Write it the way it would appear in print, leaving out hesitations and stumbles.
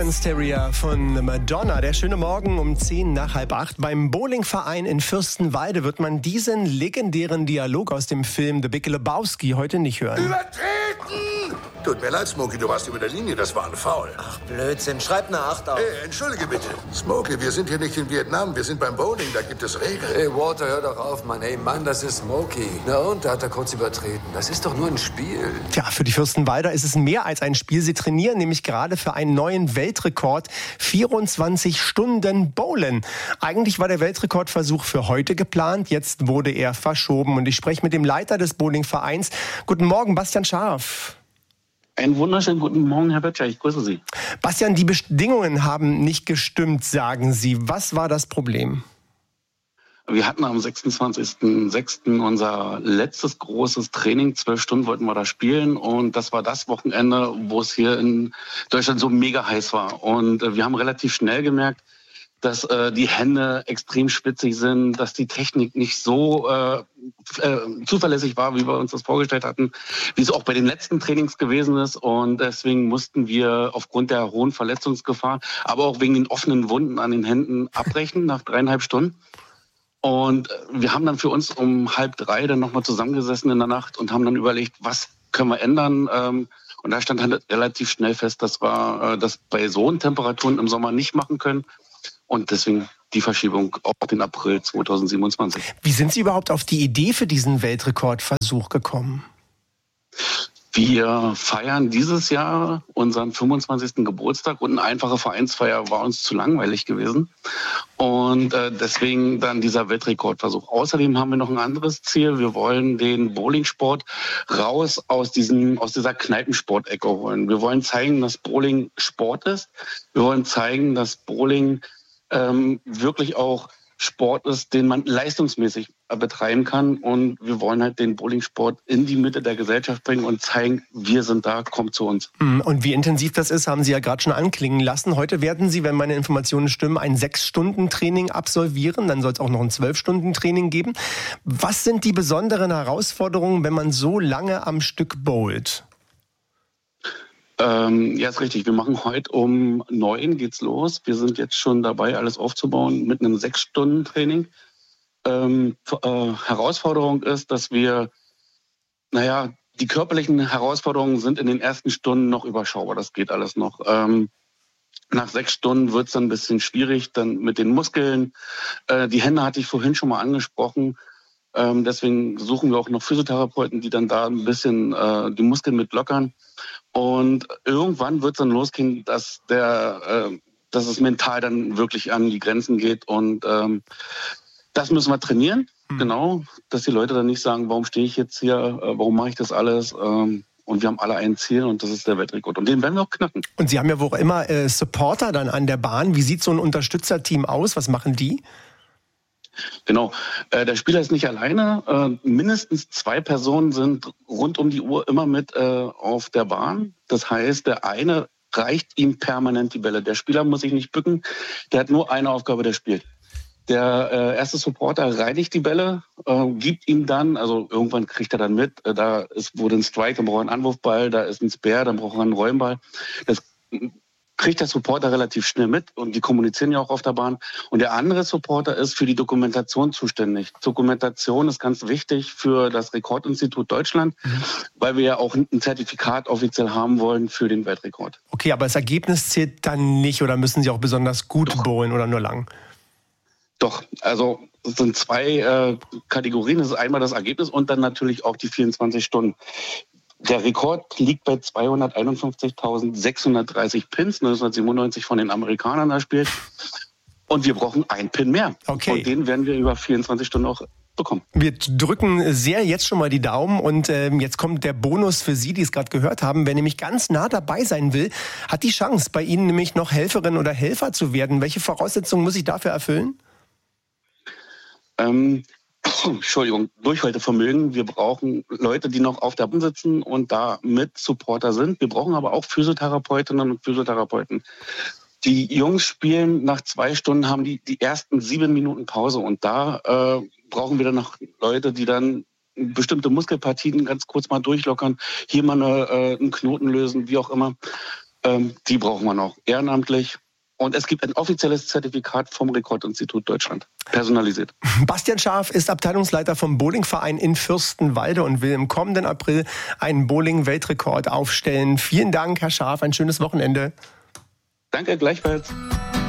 Hysteria von Madonna. Der schöne Morgen um 7:50 beim Bowlingverein in Fürstenwalde wird man diesen legendären Dialog aus dem Film The Big Lebowski heute nicht hören. Übertreten! Tut mir leid, Smokey, du warst über der Linie, das war ein Foul. Ach, Blödsinn, schreib eine 8 auf. Hey, entschuldige bitte. Smokey, wir sind hier nicht in Vietnam, wir sind beim Bowling, da gibt es Regeln. Hey, Walter, hör doch auf, Mann. Hey, Mann, das ist Smokey. Na und, da hat er kurz übertreten. Das ist doch nur ein Spiel. Tja, für die Fürstenwalder ist es mehr als ein Spiel. Sie trainieren nämlich gerade für einen neuen Weltrekord. 24 Stunden Bowlen. Eigentlich war der Weltrekordversuch für heute geplant. Jetzt wurde er verschoben. Und ich spreche mit dem Leiter des Bowlingvereins. Guten Morgen, Bastian Scharf. Einen wunderschönen guten Morgen, Herr Böttcher. Ich grüße Sie. Bastian, die Bedingungen haben nicht gestimmt, sagen Sie. Was war das Problem? Wir hatten am 26.06. unser letztes großes Training. 12 Stunden wollten wir da spielen. Und das war das Wochenende, wo es hier in Deutschland so mega heiß war. Und wir haben relativ schnell gemerkt, dass die Hände extrem schwitzig sind, dass die Technik nicht so zuverlässig war, wie wir uns das vorgestellt hatten, wie es auch bei den letzten Trainings gewesen ist. Und deswegen mussten wir aufgrund der hohen Verletzungsgefahr, aber auch wegen den offenen Wunden an den Händen abbrechen nach 3,5 Stunden. Und wir haben dann für uns um 2:30 dann nochmal zusammengesessen in der Nacht und haben dann überlegt, was können wir ändern. Und da stand halt relativ schnell fest, dass wir das bei so hohen Temperaturen im Sommer nicht machen können. Und deswegen die Verschiebung auf den April 2027. Wie sind Sie überhaupt auf die Idee für diesen Weltrekordversuch gekommen? Wir feiern dieses Jahr unseren 25. Geburtstag und eine einfache Vereinsfeier war uns zu langweilig gewesen. Und deswegen dann dieser Weltrekordversuch. Außerdem haben wir noch ein anderes Ziel. Wir wollen den Bowlingsport raus aus dieser Kneipensport-Ecke holen. Wir wollen zeigen, dass Bowling Sport ist. Wir wollen zeigen, dass Bowling wirklich auch Sport ist, den man leistungsmäßig betreiben kann. Und wir wollen halt den Bowlingsport in die Mitte der Gesellschaft bringen und zeigen, wir sind da, kommt zu uns. Und wie intensiv das ist, haben Sie ja gerade schon anklingen lassen. Heute werden Sie, wenn meine Informationen stimmen, ein 6-Stunden-Training absolvieren. Dann soll es auch noch ein 12-Stunden-Training geben. Was sind die besonderen Herausforderungen, wenn man so lange am Stück bowlt? Ja, ist richtig. Wir machen heute um 9 geht's los. Wir sind jetzt schon dabei, alles aufzubauen mit einem 6-Stunden-Training. Herausforderung ist, dass wir, die körperlichen Herausforderungen sind in den ersten Stunden noch überschaubar. Das geht alles noch. Nach 6 Stunden wird's dann ein bisschen schwierig, dann mit den Muskeln. Die Hände hatte ich vorhin schon mal angesprochen. Deswegen suchen wir auch noch Physiotherapeuten, die dann da ein bisschen die Muskeln mit lockern. Und irgendwann wird es dann losgehen, dass es mental dann wirklich an die Grenzen geht. Und das müssen wir trainieren, genau, dass die Leute dann nicht sagen, warum stehe ich jetzt hier, warum mache ich das alles? Und wir haben alle ein Ziel und das ist der Weltrekord. Und den werden wir auch knacken. Und Sie haben ja wohl immer Supporter dann an der Bahn. Wie sieht so ein Unterstützerteam aus? Was machen die? Genau. Der Spieler ist nicht alleine. Mindestens 2 Personen sind rund um die Uhr immer mit auf der Bahn. Das heißt, der eine reicht ihm permanent die Bälle. Der Spieler muss sich nicht bücken. Der hat nur eine Aufgabe, der spielt. Der erste Supporter reinigt die Bälle, gibt ihm dann, also irgendwann kriegt er dann mit, wurde ein Strike, dann braucht er einen Anwurfball, da ist ein Spare, dann braucht er einen Räumball. Das kriegt der Supporter relativ schnell mit und die kommunizieren ja auch auf der Bahn. Und der andere Supporter ist für die Dokumentation zuständig. Dokumentation ist ganz wichtig für das Rekordinstitut Deutschland, weil wir ja auch ein Zertifikat offiziell haben wollen für den Weltrekord. Okay, aber das Ergebnis zählt dann nicht oder müssen Sie auch besonders gut bowlen oder nur lang? Doch, also es sind 2 Kategorien. Das ist einmal das Ergebnis und dann natürlich auch die 24 Stunden. Der Rekord liegt bei 251.630 Pins, 1997 von den Amerikanern erspielt. Und wir brauchen einen Pin mehr. Okay. Und den werden wir über 24 Stunden auch bekommen. Wir drücken sehr jetzt schon mal die Daumen und jetzt kommt der Bonus für Sie, die es gerade gehört haben. Wer nämlich ganz nah dabei sein will, hat die Chance, bei Ihnen nämlich noch Helferin oder Helfer zu werden. Welche Voraussetzungen muss ich dafür erfüllen? Entschuldigung, Durchhaltevermögen. Wir brauchen Leute, die noch auf der Bahn sitzen und da mit Supporter sind. Wir brauchen aber auch Physiotherapeutinnen und Physiotherapeuten. Die Jungs spielen nach 2 Stunden, haben die ersten 7 Minuten Pause und da brauchen wir dann noch Leute, die dann bestimmte Muskelpartien ganz kurz mal durchlockern, hier mal einen Knoten lösen, wie auch immer. Die brauchen wir noch ehrenamtlich. Und es gibt ein offizielles Zertifikat vom Rekordinstitut Deutschland, personalisiert. Bastian Scharf ist Abteilungsleiter vom Bowlingverein in Fürstenwalde und will im kommenden April einen Bowling-Weltrekord aufstellen. Vielen Dank, Herr Scharf, ein schönes Wochenende. Danke, gleichfalls.